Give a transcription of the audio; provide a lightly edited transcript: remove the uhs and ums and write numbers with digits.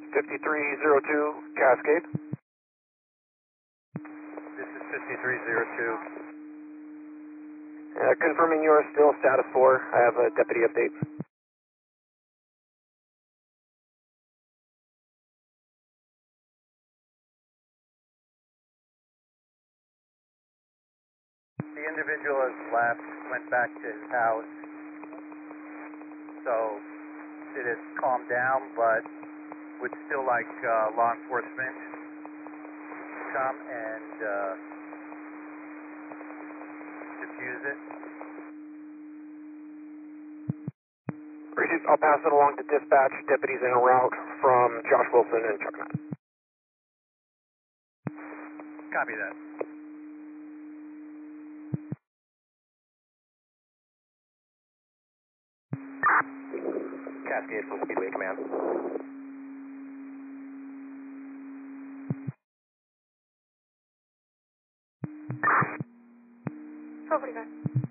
5302 Cascade. This is 5302. Confirming you are still status 4. I have a deputy update. The individual has left, went back to his house, so it has calmed down, but would still like law enforcement to come and defuse it. Received. I'll pass it along to dispatch. Deputies en route from Josh Wilson and Chuck Matt. Copy that. Cascade from Speedway Command. Over to